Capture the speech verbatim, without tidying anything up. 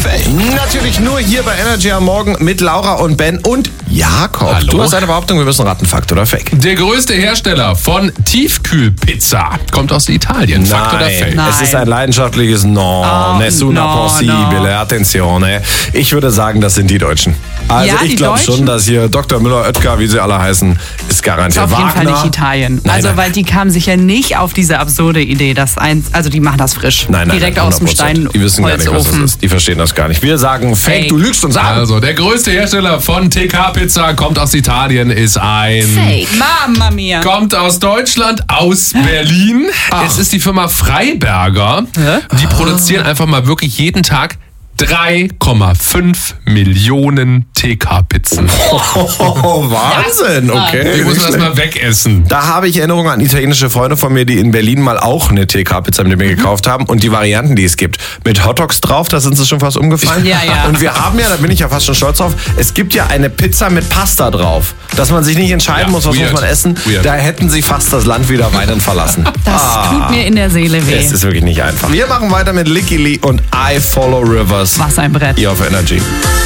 Fake? Natürlich nur hier bei Energy am Morgen mit Laura und Ben und Jakob. Hallo. Du hast eine Behauptung, wir müssen raten, Fakt oder Fake? Der größte Hersteller von Tiefkühlpizza kommt aus Italien. Fakt oder Fake? Nein, es ist ein leidenschaftliches No, Oh, nessuna no, possibile, no. attenzione. Ich würde sagen, das sind die Deutschen. Also Ja, ich die glaube Deutschen? schon, dass hier Doktor Müller, Oetker, wie sie alle heißen, ist garantiert Auf jeden Fall Wagner. nicht Italien. Nein, also, nein. weil die kamen sicher nicht auf diese absurde Idee, dass eins, also die machen das frisch. Nein, nein, Direkt nein, aus dem hundert Prozent. Steinholzofen. Die wissen gar nicht, was das ist. Die verstehen das gar nicht. Wir sagen Fake, Fake. du lügst uns an. Also, der größte Hersteller von T K-Pizza kommt aus Italien, ist ein... Fake. Mamma mia. Kommt aus Deutschland, aus Berlin. Es ist die Firma Freiberger. Die produzieren einfach mal wirklich jeden Tag drei Komma fünf Millionen T K-Pizzen. Oh, Wahnsinn, okay. Die muss nicht man schlecht. erstmal wegessen. Da habe ich Erinnerungen an italienische Freunde von mir, die in Berlin mal auch eine T K-Pizza mit mir gekauft haben. Und die Varianten, die es gibt, mit Hotdogs drauf, da sind sie schon fast umgefallen. Ja, ja. Und wir haben ja, da bin ich ja fast schon stolz drauf, es gibt ja eine Pizza mit Pasta drauf. Dass man sich nicht entscheiden Ja, muss, was weird. muss man essen. Weird. Da hätten sie fast das Land wieder weinend verlassen. Das tut mir in der Seele weh. Es ist wirklich nicht einfach. Wir machen weiter mit Licky Lee und I Follow Rivers. Was ein Brett. Hier auf Energy.